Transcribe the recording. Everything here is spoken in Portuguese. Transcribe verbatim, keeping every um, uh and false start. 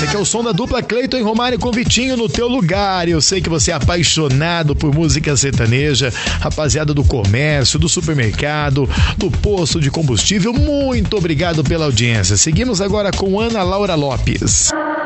Esse aqui é o som da dupla Cleiton e Romário com Vitinho no teu lugar. Eu sei que você é apaixonado por música sertaneja, rapaziada do comércio, do supermercado, do posto de combustível. Muito obrigado pela audiência. Seguimos agora com Ana Laura Lopes.